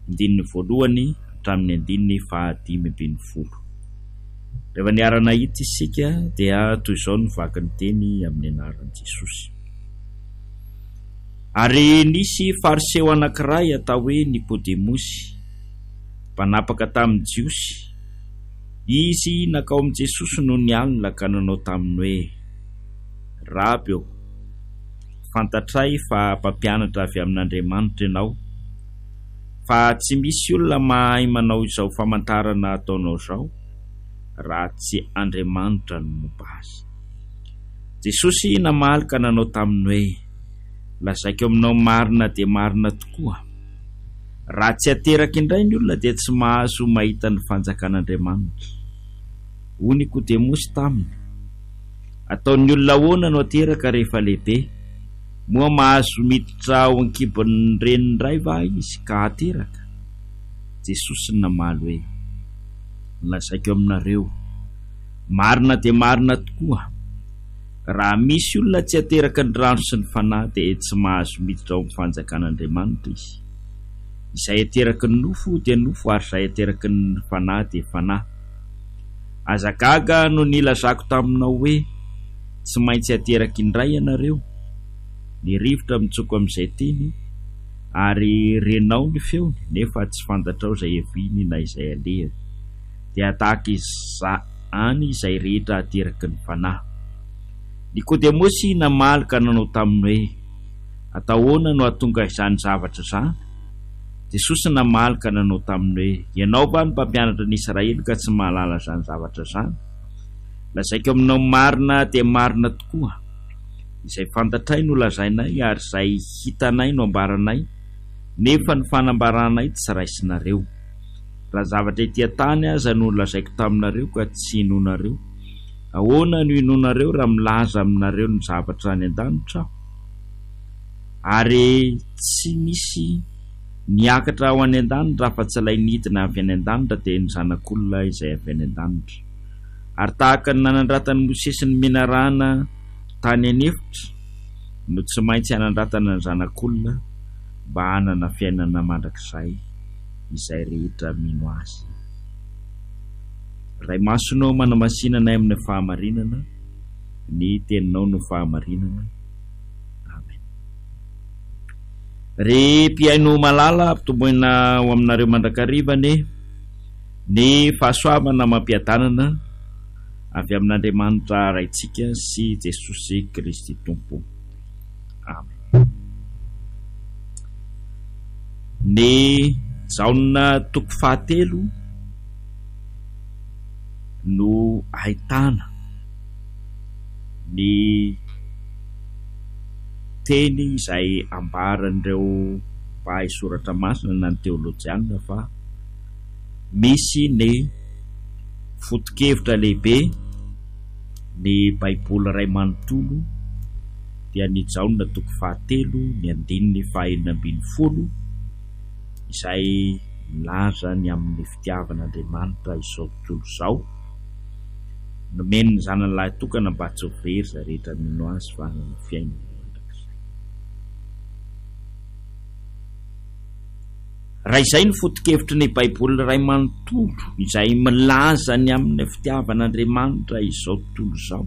andininy voalohany hatramin'ny andininy 5:10. Rehefa niarana hita isika dia toy izao ny vaky ny teny amin'ny anaran'i Jesosy. Ary nisy fariseo anankiray atao hoe Nikodemosy, mpanapaka tamin'ny Jiosy. Izy nakao amin'i Jesosy no nialina ka nanao taminy hoe: Rabio, fantatray fa mpampianatra avy amin'Andriamanitra ianao, fa tsy misy olona mahay manao izao famantarana ataonao izao raha tsy Andriamanitra no momba azy. Jesosy namaly ka nanao taminy hoe: lazaiko aminao marina dia marina tokoa, raha tsy ateraka indray ny olona dia tsy mahazo mahita ny fanjakan'Andriamanitra. Hoy Nikodemosy taminy: ataon'ny olona ahoana no ateraka rehefa lehibe? Moa mahazo miditra ao an-kibon'ny reniny iray va izy ka ateraka? Jesosy namaly hoe: lazaiko aminareo, marina dia marina tokoa, raha misy olona tsy ateraka ny rano sy ny fanahy dia tsy mahazo miditra ao amin'ny fanjakan'Andriamanitra izy. Izay ateraky ny nofo dia nofo, ary izay ateraky ny fanahy dia fanahy. Aza gaga no nilazako taminao hoe tsy maintsy ateraky indray ianareo. Ny rivotra mitsoko amin'izay teny, ary renao ny feony, nefa tsy fantatrao izay eviany na izay alehany. Dia tahaka izany izay rehetra ateraky ny fanahy. Nikodemosy namaly ka nanao taminy hoe: atahoana no ahatonga izany zavatra izany? Jesosy namaly ka nanao taminy hoe: ianao va ny mpampianatra ny Israely ka tsy mahalala izany zavatra izany? Lazaiko aminao marina dia marina tokoa, izay fantatray no lazainay ary izay hitanay no ambaranay, nefa ny fanambaranay tsy raisinareo. Raha zavatra ety an-tany aza no lazaiko taminareo ka tsy hinonareo, ahoana no hinonareo raha milaza aminareo ny zavatra any an-danitra aho? Ary tsy misy niakatra ao any an-danitra raha fa tsy ilay nidina avy any an-danitra dia ny zanak'olona izay avy any an-danitra. Ary tahaka ny nanandratany Mosesy ny menarana tany anefitra, no tsy maintsy hanandratana ny zanak'olona mba hanana fiainana mandrakizay izay rehetra mino azy. Ray masonao manamasinanay amin'ny fahamarinana, ny teninao no fahamarinana. Amen. Ry mpiaino malala, ampitomboina ho aminareo mandrakarivany ny fahasoavana mampiadanana avy amin'Andriamanitra raitsika sy Jesosy Kristy Tompo. Amen. Ny Jaona 7 no ahitana ny teny izay ambaran'ireo mpahay soratra masina na ny teolojiana fa misy ny foto-kevitra lehibe, ny Baiboly iray manontolo dia ny Jaona 7 ny andininy 2:20, izay milaza ny amin'ny fitiavan'Andriamanitra izao tontolo izao, nomeny ny zanany lahy tokana mba tsy ho very izay rehetra mino azy fa hanana fiainana mandrakizay. Raha izay ny foto-kevitry ny Baiboly iray manontolo izay milaza ny amin'ny fitiavan'Andriamanitra izao tontolo izao,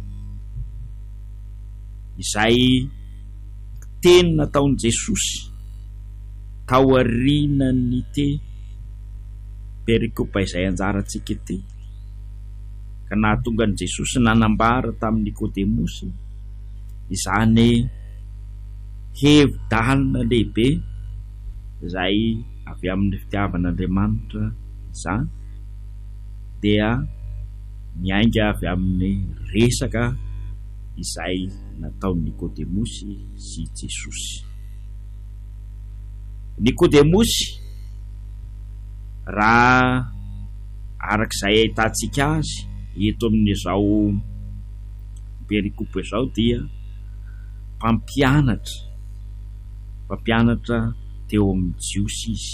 izay teny nataon'i Jesosy tao aorianany perikopa izay anjarantsika ity, ka nahatonga an'i Jesosy nanambara tamin'ny Nikodemosy izany hevi-dalina lehibe izay avy amin'ny fitiavan'Andriamanitra izany, dia miainga avy amin'ny resaka izay nataon'i Nikodemosy sy Jesosy. Nikodemosy, raha arak'izay ahitantsika azy eto amin'izao perikopa izao, dia mpampianatra teo amin'ny Jiosy izy,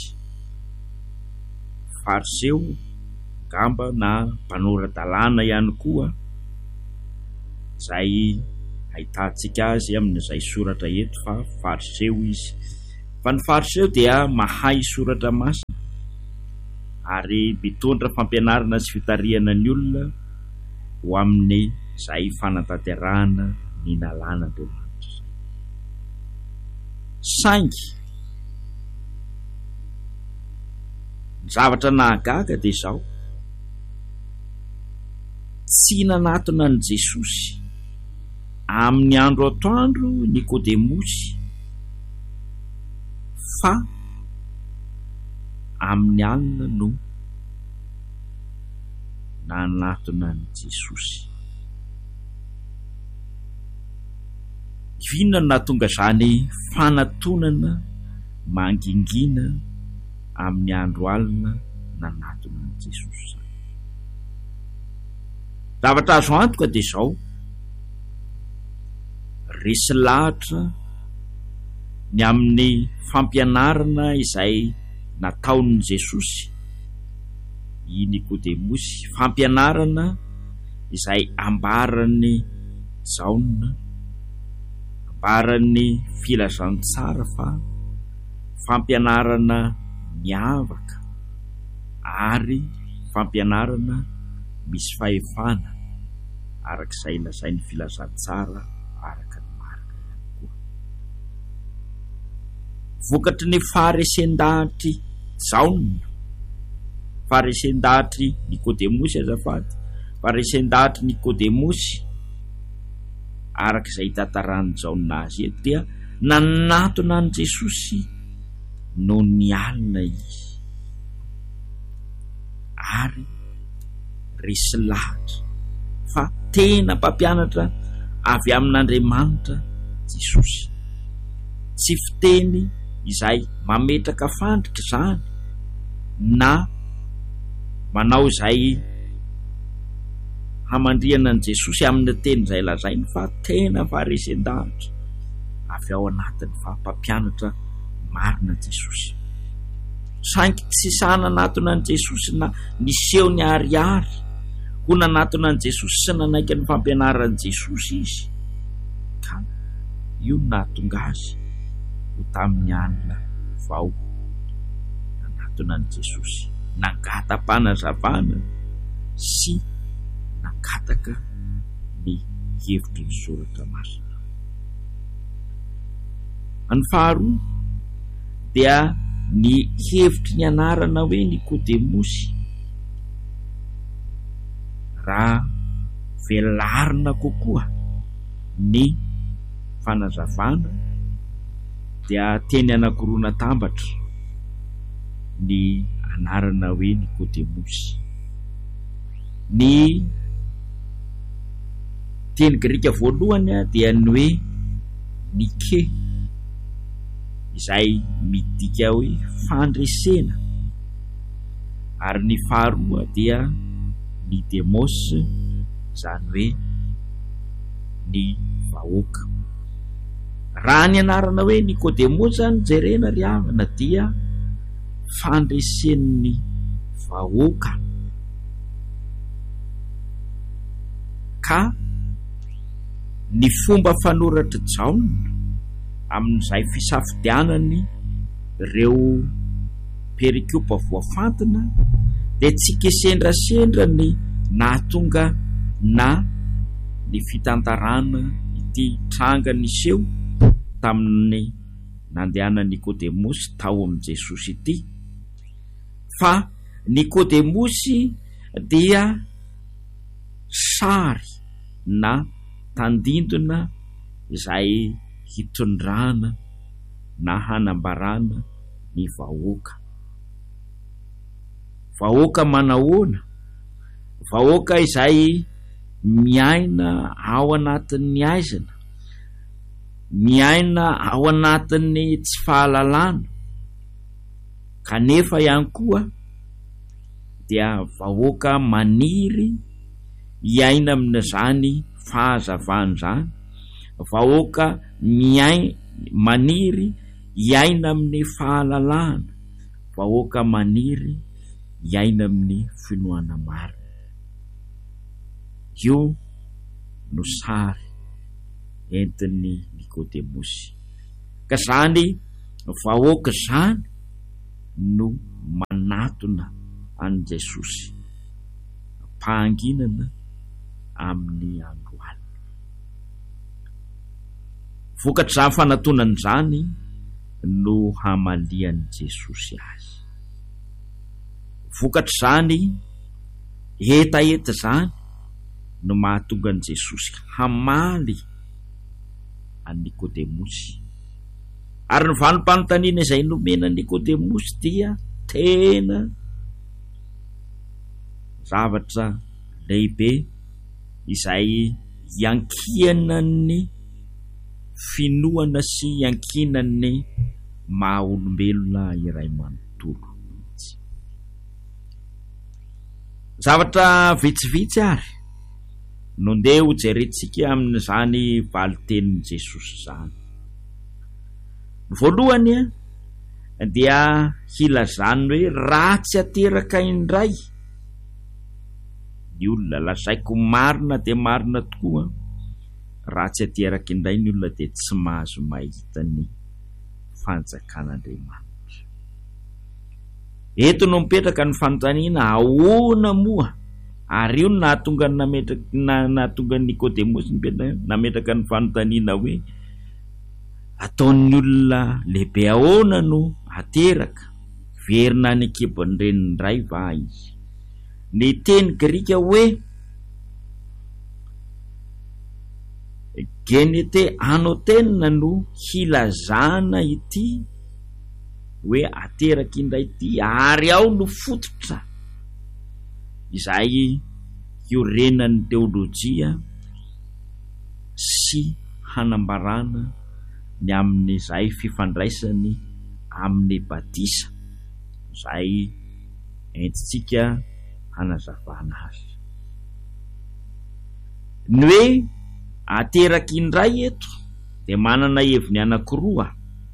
fariseo gamba na mpanora-dalàna ihany koa, izay ahitantsika azy amin'izay soratra eto fa fariseo izy. Fa ny fariseo dia mahay soratra masina, ary mitondra fampianarana sy fitariana ny olona ho amin'ny izay fanatanterahana ny nalan'Andriamanitra. Saingy ny zavatra nahagaga dia izao, tsy nanatona ny Jesosy amin'ny andro atoandro Nikodemosy, fa amin'ny alina no nanatona ny Jesosy. Inona no nahatonga izany fanatonana mangingina amin'ny andro alina nanatona ny Jesosy? Zavatra azo antoka dia izao, resy lahatra ny amin'ny fampianarana izay nataon'i Jesosy i Nikodemosy, fampianarana izay ambarany Jaona, ambarany filazantsara, fa fampianarana miavaka ary fampianarana misy fahefana arak'izay lazain'ny filazantsara araka ny marika ihany koa. Vokatry ny faharesen-dahatra Jaona, faharesen-dahatra Nikodemosy azafady, faharesen-dahatra Nikodemosy arak'izay tantarany Jaona azy eto, dia nanatona ny Jesosy no nialina izy, ary resy lahatra fa tena mpampianatra avy amin'Andriamanitra Jesosy. Tsy fiteny izay mametraka fandrika izany na manao izay hamandriana ny Jesosy amin'ny teny izay lazainy, fa tena faharesen-dahatra avy ao anatin'ny mpampianatra marina Jesosy. Saingy tsy sananatona ny Jesosy na niseho ny ariary ho nanatona ny Jesosy sy nanaiky ny fampianaran'i Jesosy izy, ka io nahatonga azy ho tamin'ny alina vao nanatona ny Jesosy, nangata-panazavana sy nangataka ny hevitry ny soratra masina. Ny faharoa dia ny hevitry ny anarana hoe Nikodemosy, raha velarina kokoa ny fanazavana dia teny anankiroa natambatra ny anarana hoe Nikodemosy. Ny teny Grika voalohany dia ny hoe Nike, izay midika hoe fandresena, ary ny faharoa dia ny demos, izany hoe ny vahoaka. Raha ny anarana hoe Nikodemosy zany jerena ry havana dia fandresen'ny vahoaka, ka ny fomba fanoratra Jaona amin'izay fisafidianany ireo perikopa voafantina dia tsy kesendrasendra ny nahatonga na ny fitantarana ity tranga niseho tamin'ny nandehana Nikodemosy tao amin'i Jesosy ity, fa Nikodemosy dia sary na tandindona izay hitondrana na hanambarana ny vahoaka. Vahoaka manahoana? Vahoaka izay miaina ao anatin'ny aizana, miaina ao anatin'ny tsy fahalalana, kanefa ihany koa dia vahoaka maniry hiaina amin'izany fahazavana izany, vahoaka maniry hiaina amin'ny fahalalana, vahoaka maniry hiaina amin'ny finoana marina. Io no sary entin'ny Nikodemosy, ka zany vahoaka zany no manatona an Jesosy pahanginana amin'ny androany. Vokatr'izany fanatonan'izany no hamalian Jesosy azy. Vokatr'izany etaeta zany no mahatonga an Jesosy hamaly an Nikodemosy. Ary ny vanim-panontaniana izay nomena Nikodemosy dia tena zavatra lehibe izay iankinan'ny finoana sy iankinan'ny maha-olombelona iray manontolo. Zavatra vitsivitsy ary no ndeha ho jerentsika amin'izany valitenin'i Jesosy izany. Voalohany dia hilazany hoe ratsy ateraka indray ny olona. Lazaiko marina dia marina tokoa, ratsy ateraka indray ny olona dia tsy mahazo mahita ny fanjakan'Andriamanitra. Eto no mipetraka ny fanontaniana, ahoana moa? Ary io nahatonga nahatonga Nikodemosy nametraka ny fanontaniana hoe ataon'ny olona lehibe ahoana no ateraka? Verina ny kibony renindray va izy? Ny teny Grika hoe genete anotenina no hilazana ity hoe ateraka indray ity, ary ao no fototra izay iorenan'ny teolojia sy hanambarana ny amin'izay fifandraisany amin'ny batisa izay entitsika hanazavana azy. Ny hoe ateraka indray eto dia manana heviny anankiroa: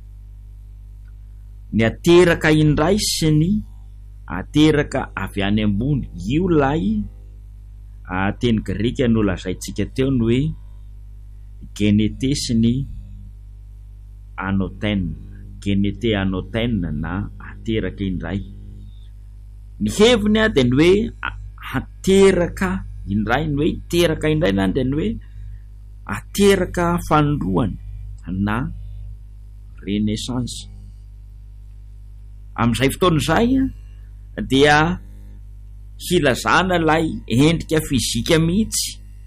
ny ateraka indray sy ny ateraka avy any ambony. Io lay teny Grika no lazaitsika teo ny hoe genete sy ny anoten, genete anoten na ateraka indray. Ny heviny dia ny hoe ateraka indray, ny hoe iteraka indray na dia ny hoe ateraka fandroany na renaissance. Amin'izay fotoana izay dia hilazana ilay endrika fizika mihitsy,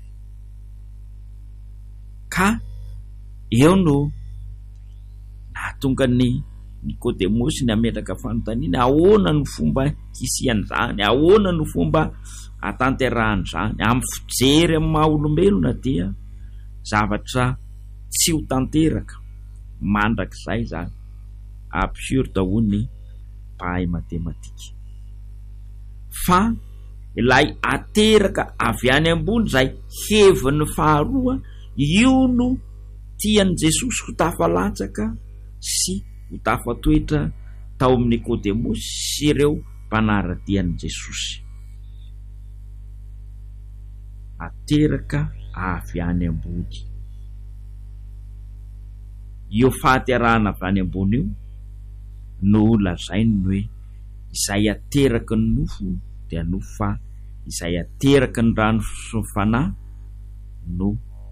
ka eo no nahatonga ny Nikodemosy ny ametraka fanontaniana, ahoana no fomba hisian'izany, ahoana no fomba hatanterahany amin'ny fijery amin'ny maha-olombelona dia zavatra tsy ho tanteraka mandrakizay zany, absurde hoy mpahay matematika. Fa ilay ateraka avy any ambony izay heviny faharoa, io no tian'i Jesosy ho tafalatsaka sy ho tafatoetra tao amin'ny Nikodemosy sy ireo mpanaradian'i Jesosy. Ateraka avy any ambony. Io fahaterahana avy any ambony io no lazainy hoe izay ateraky ny nofo dia nofo, fa izay ateraky ny rano sy ny fanahy no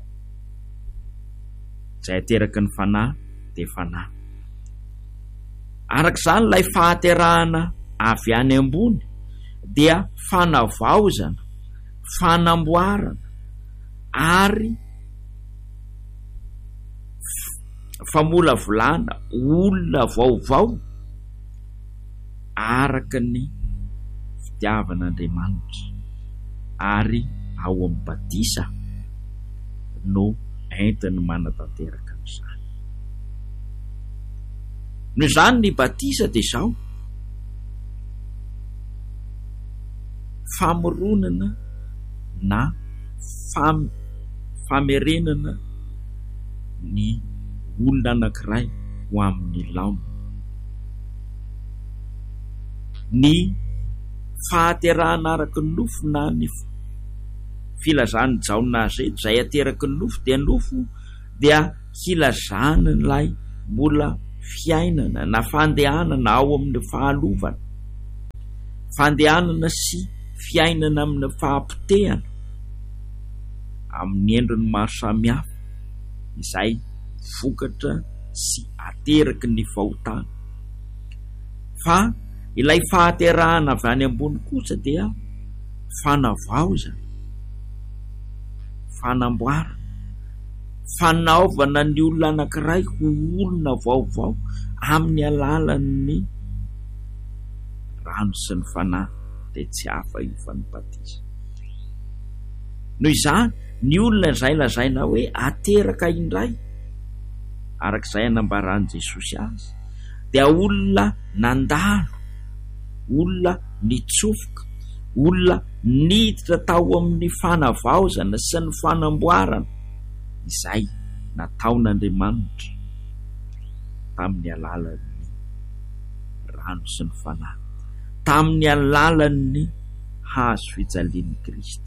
izay ateraky ny fanahy dia fanahy. Arak'izany ilay fahaterahana avy any ambony dia fanavaozana, fanamboarana ary famolavolana olona vaovao araka ny fitiavan'Andriamanitra, ary ao amin'ny batisa no entiny manatanteraka amin'izany. Noho izany ny batisa dia izao famoronana na famerenana ny olona anankiray ho amin'ny laona. Ny fahaterahana araky ny nofo na ny filazany jaona azy eto izay ateraky ny nofo dia nofo dia hilazana ilay mbola fiainana na fandehanana ao amin'ny fahalovana. fandehanana sy fiainana amina fahampitehana amin'ny endriny maro samihafa izay vokatra sy ateraky ny fahotana. Fa ilay fahaterahana avy any ambony kosa dia fanavaozana, fanamboarana, fanaovana ny olona anankiray ho olona vaovao amin'ny alalan'ny rano sy ny fanahy, dia tsy hafa io fa ny batisa. Noho izany ny olona izay lazaina hoe ateraka indray arak'izay anambarany Jesosy azy dia olona nandalo, olona nitsofoka, olona niditra tao amin'ny fanavaozana sy ny fanamboarana izay nataon'Andriamanitra tamin'ny alalan'ny rano sy ny fanahy, tamin'ny alalan'ny hazo fijalian'i Kristy.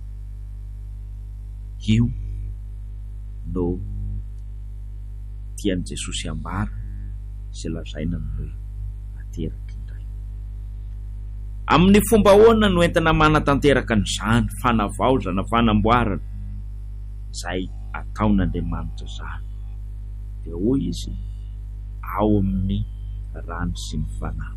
Io no tian'i Jesosy ambara sy lazaina hoe ateraka indray. Amin'ny fomba ahoana no entina manatanteraka n'izany fanavaozana, fanamboarana izay ataon'Andriamanitra izany? Dia hoy izy ao amin'ny rano sy ny fanahy.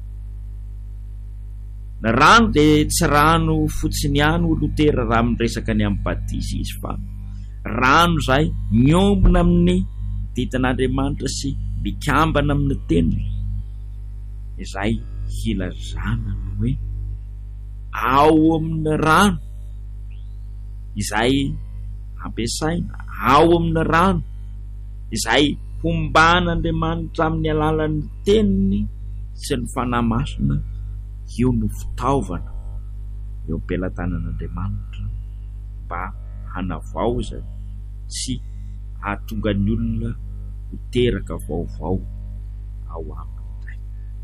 Ny rano dia tsy rano fotsiny ihany ho Lotera raha miresaka ny amin'ny batisa izy, fa rano izay miombona amin'ny ditin'Andriamanitra sy mikambana amin'ny teniny, izay hilazana ny hoe ao amin'ny rano izay ampiasaina, ao amin'ny rano izay homban'Andriamanitra amin'ny alalan'ny teniny sy ny fanahy masina. Io no fitaovana eo am-pelatanan'Andriamanitra mba hanavaozana sy hahatonga ny olona ho teraka vaovao ao aminy indray.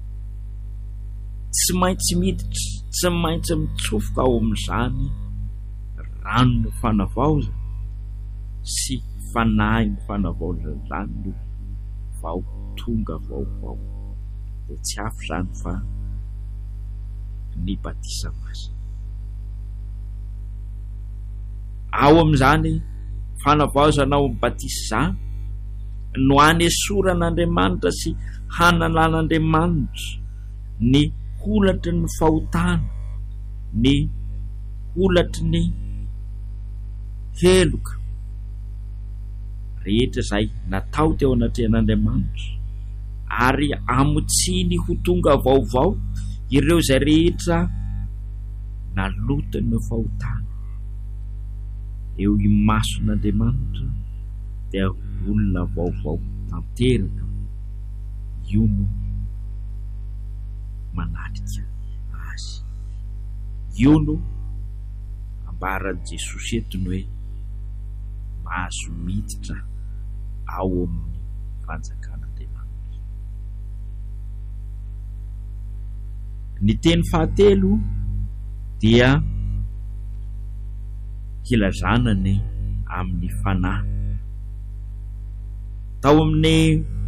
Tsy maintsy miditra, tsy maintsy mitsofoka ao amin'izany rano ny fanavaozana sy fanahy ny fanavaozana izany no vao tonga vaovao. Dia tsy hafa izany fa ny batisa masina. Ao amin'izany fanavaozana ao amin'ny batisa izany no hanesoran'Andriamanitra sy hanalan'Andriamanitra ny holatry ny fahotana, ny holatry ny heloka rehetra izay natao teo anatrehan'Andriamanitra, ary amotsiny ho tonga vaovao ireo izay rehetra nalotany ny fahotana eo imason'Andriamanitra dia olona vaovao tanteraka. Io no manatrika azy. Io no ambaran'i Jesosy etony hoe mahazo miditra ao amin'ny fanjakan'Andriamanitra. Ny teny fahatelo dia hilazana ny amin'ny fanahy. Tao amin'ny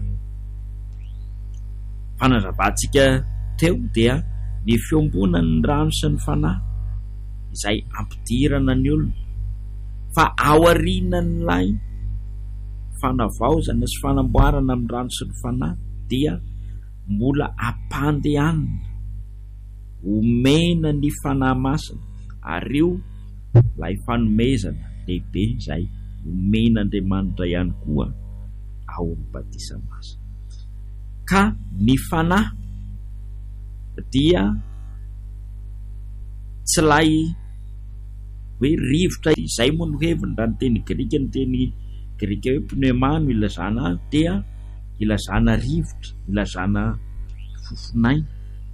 fanazavantsika teo dia ny fiombonan'ny rano sy ny fanahy izay ampidirana ny olona, fa ao aorianan'ilay fanavaozana sy fanamboarana amin'ny rano sy ny fanahy dia mbola ampandehanana omena ny fanahy masina, ary io ilay fanomezana lehibe izay omen'Andriamanitra ihany koa ao amin'ny batisa masina. Ka ny fanahy dia tsy lay hoe rivotra izay moa no heviny raha ny teny Grika, ny teny Grika hoe pneuma no ilazana azy, dia ilazana rivotra, ilazana fofinaina,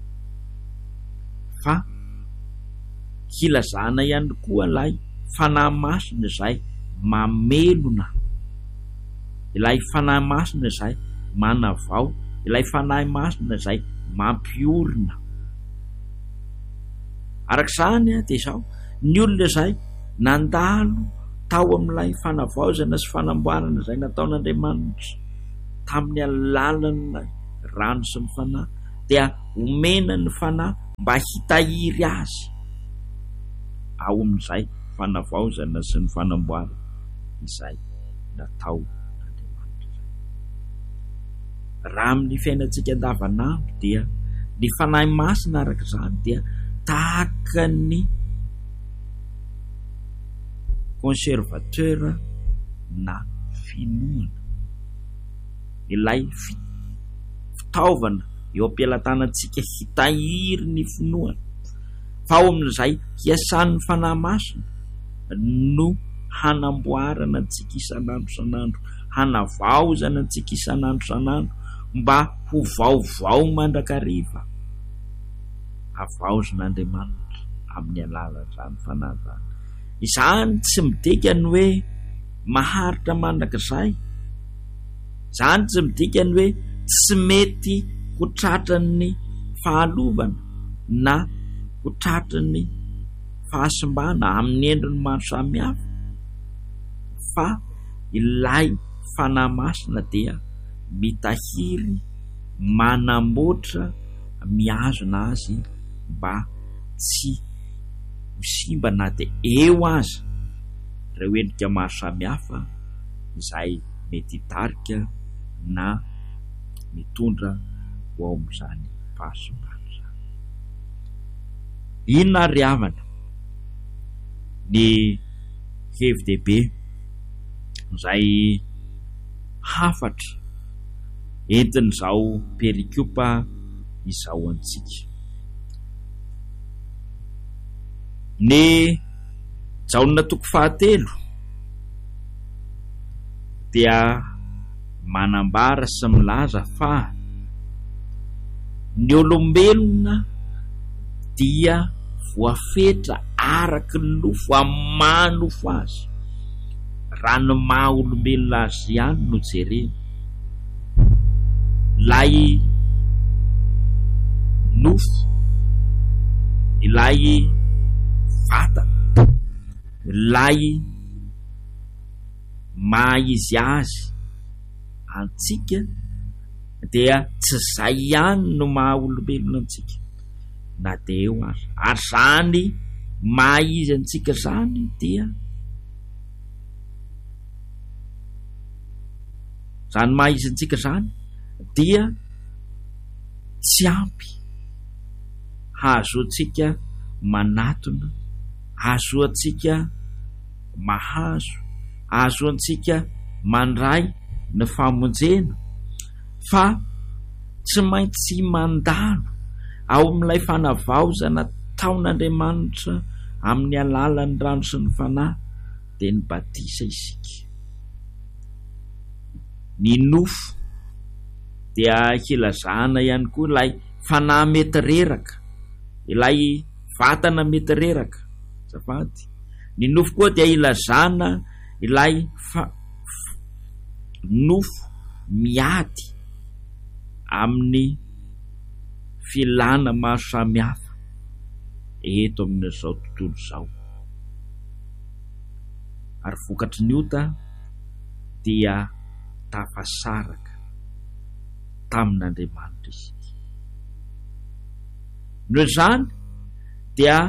fa hilazana ihany koa ilay fanahy masina izay mamelona, ilay fanahy masina izay manavao, ilay fanahy masina izay mampiorina. Arak'izany dia izao ny olona izay nandalo tao amin'ilay fanavaozana sy fanamboarana izay nataon'Andriamanitra tamin'ny alalan'ilay rano sy ny fanahy dia omena ny fanahy mba hitahiry azy ao amin'izay fanavaozana sy ny fanamboarana izay natao n'Andriamanitra. Raha amin'ny fiainantsika andavanandro dia ny fanahy masina araka izany dia tahaka ny conservateur na finoana, ilay fitaovana eo am-pialatanantsika hitahiry ny finoana. Fa ao amin'izay hiasan'ny fanahy masina no hanamboarana antsika isan'andro isan'andro, hanavaozana antsika isan'andro isan'andro mba ho vaovao mandrakariva. Havaozan'Andriamanitra amin'ny alalan'izany fanahy zany. Izany tsy midika ny hoe maharitra mandrakizay, izany tsy midika ny hoe tsy mety ho tratran'ny fahalovana na ho tratran'ny fahasimbana amin'ny endriny maro samihafa, fa ilay fanahy masina dia mitahiry, manamboatra, mihazona azy mba tsy ho simba na dia eo aza ireo endrika maro samihafa izay mety hitarika na mitondra ho ao amin'izany fahasimbana zany. Inona ary havana ny hevi-dehibe izay hafatra entin'izao perikopa izao antsika. Ny jaonina toko 13 dia manambara sy milaza fa ny olombelona dia voafetra araky ny nofo amin'ny mahanofo azy. Raha ny maha olombelona azy ihany no jerena, ilay nofo, ilay vatana, ilay maha izy azy antsika dia tsy izay ihany no maha olombelona antsika na dia eo azy. Ary zany maha izy antsika zany dia tsy ampy hahazo antsika manatona, hahazo antsika mahazo, hahazo antsika mandray ny famonjena, fa tsy maintsy mandalo ao amin'ilay fanavaozana taon'Andriamanitra amin'ny alalan'ny rano sy ny fanahy dia ny batisa isika. Ny nofo dia hilazana ihany koa ilay fanahy mety reraka, ilay vatana mety reraka. Zafady, ny nofo koa dia hilazana ilay nofo miady amin'ny filana maro samihafa eto amin'izao tontolo izao. Ary vokatry ny ota dia tafasaraka tamin'Andriamanitra isika. Noho izany dia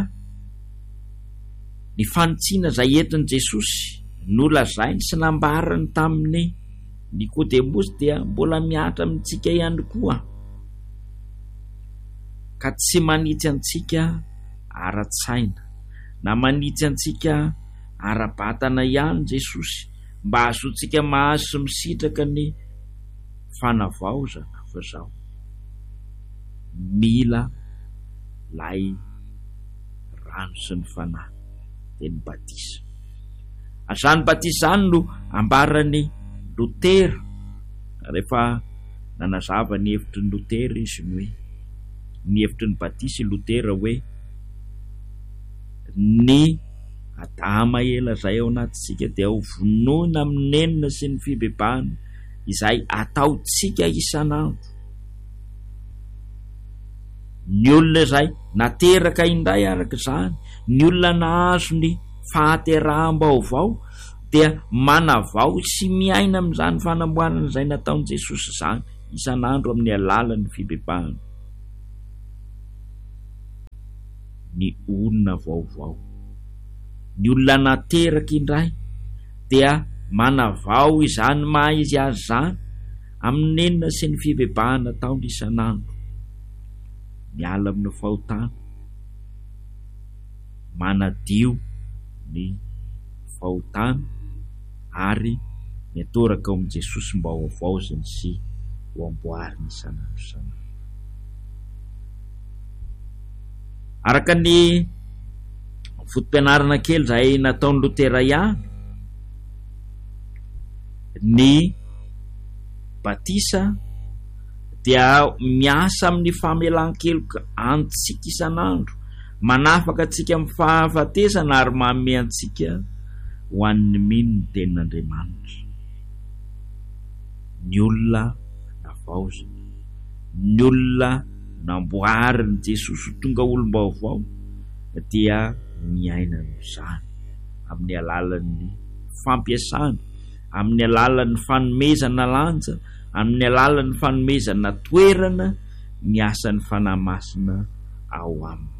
ny fanitsiana izay entin'i Jesosy nolazainy sy nambarany tamin'ny Nikodemosy dia mbola miatra amintsika ihany koa, ka tsy manitsy antsika ara-tsaina na manitsy antsika ara-batana ihany Jesosy mba ahazoantsika mahazo sy misitraka ny fanavaozana, fa zao mila lay rano sy ny fanahy dia ny batisa. Azany batisa zany no ambarany Lotera rehefa nanazava ny hevitry ny Lotera izy ny hoe, ny hevitry ny batisa Lotera hoe ny adama ela zay ao anatintsika dia ho vonoina amin'ny nenina sy ny fibebahana izay ataotsika isan'andro. Ny olona izay nateraka indray araka izany, ny olona nahazo ny fahateraham-baovao dia manavao sy miaina amin'izany fanamboarana izay nataon'i Jesosy izany isan'andro amin'ny alalan'ny fibebahana. ny olona vaovao. Ny olona nateraky indray dia manavao izany maha izy azy zany amin'ny enina sy ny fivebahana taona isan'andro, miala amin'ny fahotana, manadio ny fahotana ary miatoraka ao amin'i Jesosy mba ho avaozany sy ho amboariny isan'andro isan'andro. Araka ny fotom-pianarana kely izay nataon'ny Lotera ihany, ny batisa dia miasa amin'ny famelan-keloka antsika isan'andro, manafaka antsika amin'ny fahafatesana ary manome antsika ho an'ny mino ny tenin'Andriamanitra. Ny olona navaozana, ny olona namboariny Jesosy tonga olom-baovao dia miaina izany amin'ny alalan'ny fampiasana, amin'ny alalan'ny fanomezana lanja, amin'ny alalan'ny fanomezana toerana ny asan'ny fanahy masina ao aminy.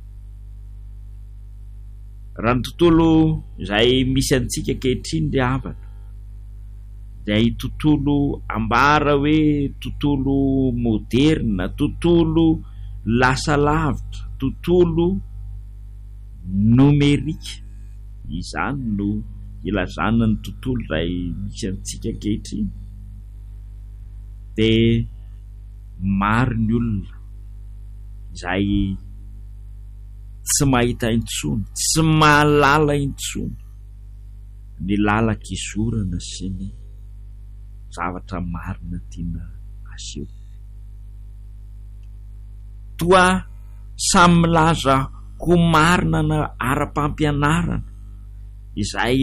Raha ny tontolo izay misy antsika ankehitriny dia havana, dia tontolo ambara hoe tontolo moderna, tontolo lasa lavitra, tontolo nomerika. Izany no ilazana ny tontolo izay misy antsika ankehitriny. Dia maro ny olona izay tsy mahita intsony, tsy mahalala intsony ny lalak'izorana sy ny zavatra marina tiana aseho. Toa samy milaza ho marina na ara-pampianarana izay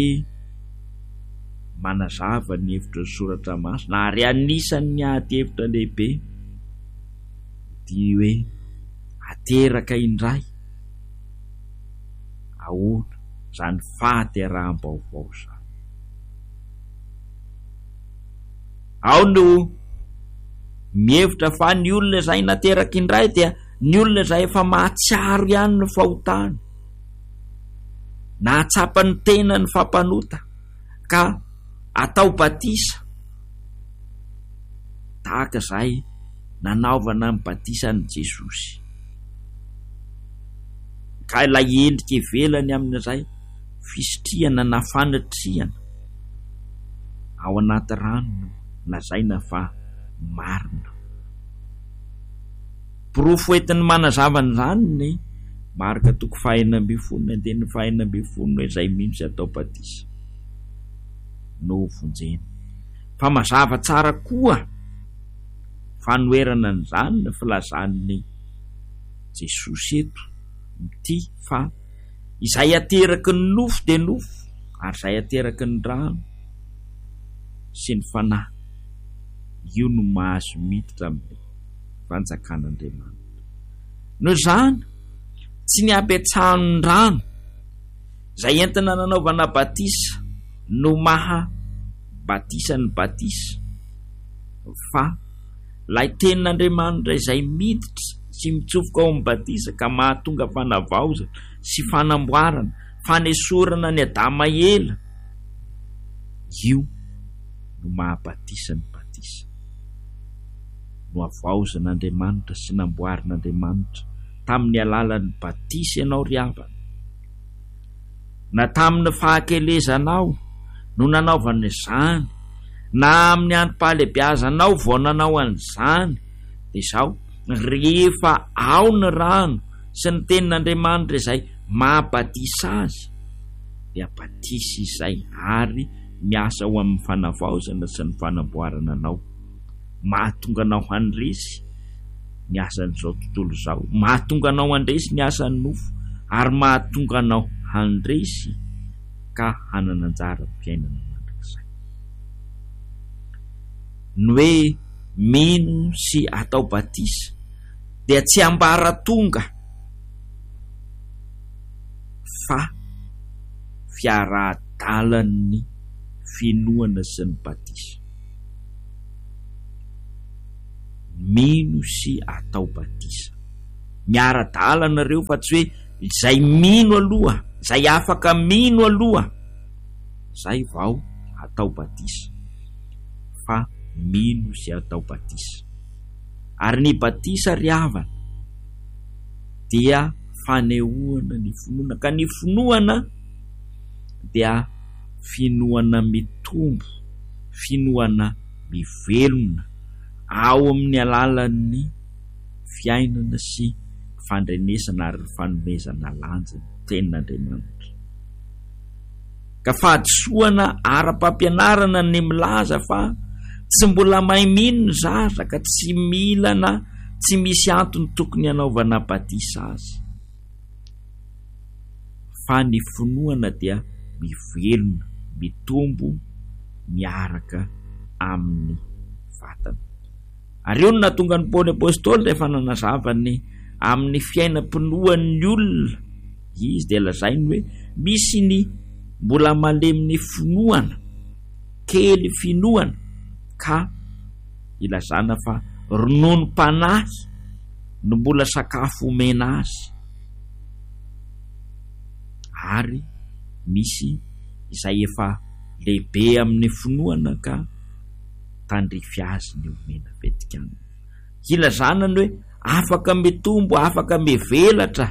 manazava ny hevitra ny soratra masina ary anisan'ny ady hevitra lehibe dia hoe ateraka indray ahoana zany fahateraham-baovao zany. Ao no mihevitra fa ny olona izay nateraka indray dia ny olona izay efa mahatsiaro ihany ny fahotana, na hatsapa ny tena ny fampanota ka atao batisa tahaka izay nanaovana ny batisan'i Jesosy. Ka ilay endrika ivelany amin'izay fisitriana na fanatriana ao anaty rano lazaina fa marina. Porofo entin'ny manazavana izany ny marika toko 4:20, andiny 4:20 izay mihitsy atao batisa no vonjena. Fa mazava tsara koa fanoerana an'izany ny filazan'ny Jesosy eto ity fa izay ateraky ny nofo dia nofo, ary izay ateraky ny rano sy ny fanahy, io no mahazo miditra amin'ny fanjakan'Andriamanitra. No izany tsy ny apetsahany ny rano izay entina nanaovana batisa no maha batisa ny batisa, fa lay tenin'Andriamanitra izay miditra sy mitsofoka ao amin'ny batisa ka mahatonga fanavaozana sy fanamboarana, fanesorana ny adama ela, io no mahabatisa ny batisa, no avaozan'Andriamanitra sy namboarin'Andriamanitra tamin'ny alalan'ny batisa ianao ry havana. Na tamin'ny fahakelezanao no nanaovana izany, na amin'ny androm-pahalebiazanao vao nanao an'izany, dia izao rehefa ao ny rano sy ny tenin'Andriamanitra izay mahabatisa azy, dia batisa izay ary miasa ho amin'ny fanavaozana sy ny fanamboarana anao, mahatonga anao handresy ny asan'izao tontolo izao, mahatonga anao handresy ny asan'ny nofo, ary mahatonga anao handresy ka hanana anjara fiainana mandrakizay. Ny hoe mino sy atao batisa dia tsy ambara tonga fa fiara-dalan'ny finoana sy ny batisa. Mino sy atao batisa miara-dalana ireo fa tsy hoe izay mino aloha, izay afaka mino aloha, zay vao atao batisa. Fa mino zay atao batisa. Ary ny batisa ry havana dia fanehoana ny finoana, ka ny finoana dia finoana mitombo, finoana mivelona ao amin'ny alalan'ny fiainana sy fandrenesana ary fanomezana lanja ny tenin'Andriamanitra. Ka fahadisoana ara-pampianarana ny milaza fa tsy mbola mahay mino zaza ka tsy milana, tsy misy antony tokony hanaovana batisa azy. Fa ny finoana dia mivelona, mitombo, miaraka amin'ny vatana. Ary io no nahatonga ny Paoly apôstôly rehefa nanazavany amin'ny fiainam-pinoan'ny olona, izy dia lazainy hoe misy ny mbola malemy ny finoana, kely finoana, ka ilazana fa ronono mpanahy no mbola sakafo omena azy. Ary misy izay efa lehibe amin'ny finoana ka tandrify azy ny omena vetikany. Ilazana ny hoe afaka mitombo, afaka mivelatra,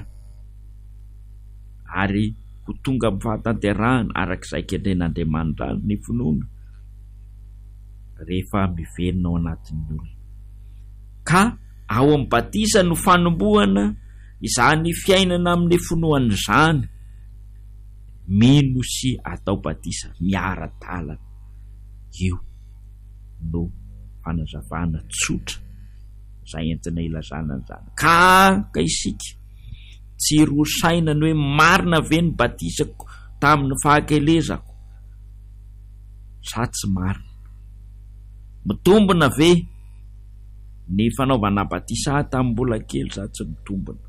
ary ho tonga amin'ny fahatanterahana arak'izay kendren'Andriamanitra azy ny finoana rehefa mivelona ao anatin'ny olona. Ka ao amin'ny batisa no fanombohana izany fiainana amin'ny finoana izany. Mino sy atao batisa miara-dalana, io no fanazavana tsotra izay entina ilazana an'izany. Ka isika tsy rosaina ny hoe marina ve ny batisako tamin'ny fahakelezako, sa tsy marina? Mitombona ve ny fanaovana batisa tamin'ny mbola kely, sa tsy mitombona?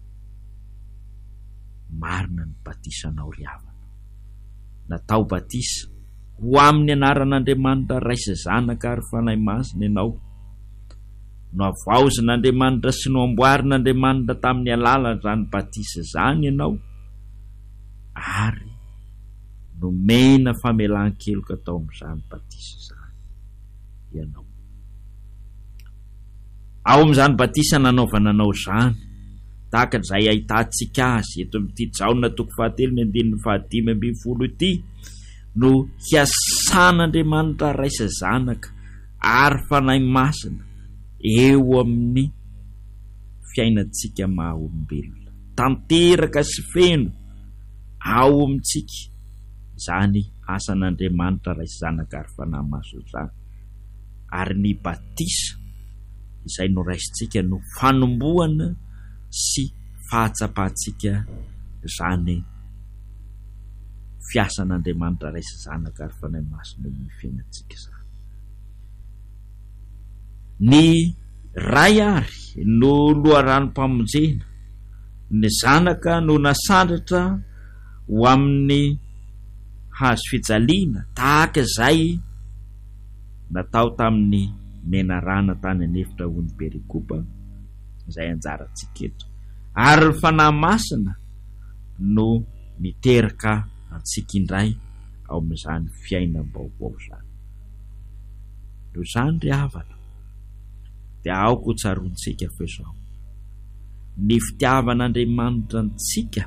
Marina ny batisanao ry havana. Natao batisa ho amin'ny anaran'Andriamanitra raisa zanaka ary fanahy masina ianao, no avaozin'Andriamanitra sy no amboarin'Andriamanitra tamin'ny alalan'izany batisa zany ianao, ary nomena famelan-keloka tao amin'izany batisa zany ianao. Ao amin'izany batisa nanaovananao zany, tahaka izay ahitantsika azy eto amin'ity Jaona 7:15 ity, no hiasan'Andriamanitra raisa zanaka ary fanahy masina eo amin'ny fiainantsika maha-olombelona, tanteraka sy feno ao amintsika zany asan'Andriamanitra raisa zanaka ary fanahy masina zany. Ary ny batisa izay noraisintsika no fanombohana sy fahatsapahantsika zany fiasan'Andriamanitra raisa zanaka ary fanahy masina eo amin'ny fiainantsika zany. Ny ray ary no loharanom-pamonjena, ny zanaka no nasandratra ho amin'ny hazo fijaliana, tahaka izay natao tamin'ny menarana tany anefitra ho ny perikopa izay anjarantsika eto. Ary ny fanahy masina no miteraka antsika indray ao amin'izany fiainam-baovao zany. No zany ry havana, dia aoko ho tsarontsika fa izao ny fitiavan'Andriamanitra antsika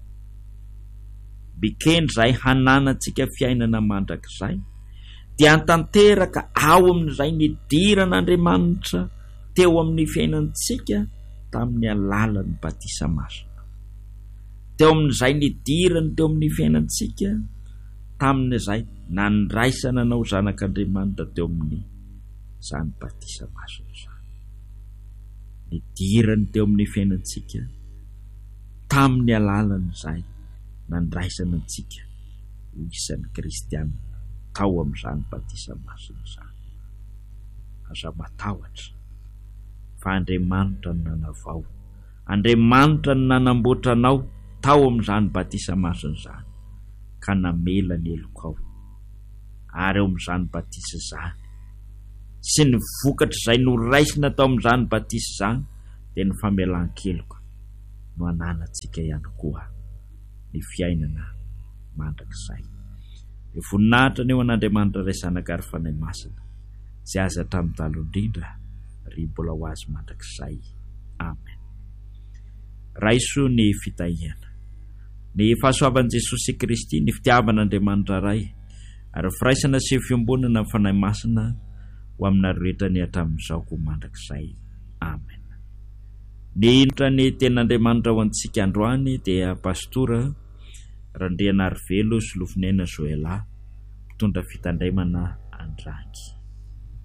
bikendry izay hananantsika fiainana mandrakizay, dia tanteraka ao amin'izay nidiran'Andriamanitra teo amin'ny fiainantsika tamin'ny alalan'ny batisa masina, teo amin'izay nidirany teo amin'ny fiainantsika tamin'izay nandraisana anao zanak'Andriamanitra teo amin'ny zany batisa masina zany. Nidirany teo amin'ny fiainantsika tamin'ny alalan'izay nandraisana antsika ho isan'ny kristianina tao amin'izany batisa masina zany. Aza matahotra fa Andriamanitra no nanavao, Andriamanitra no nanamboatra anao tao amin'izany batisa masina zany, ka namela ny elokao. Ary eo amin'izany batisa zany sy ny vokatra izay noraisina tao amin'izany batisa zany dia ny famelan-keloka no ananantsika ihany koa ny fiainana mandrakizay. Ny voninahitra ny eo an'Andriamanitra ray zanaka ary fanahy masina sy aza hatramin'ny talo indrindra ry mbola ho azy mandrakizay. Amen. Raiso ny fitahihana. Ny fahasoavan'i Jesosy Kristy, ny fitiavan'Andriamanitra ray ary firaisana sy fiombonana amin'ny fanahy masina ho aminareo rehetra ny hatramin'izao ko mandrakizay. Amen. Ny ten'Andriamanitra ho antsika androany dia pastora Randriana Arvelo sy Lofinena Joela, mitondra fitandremana Andrangy.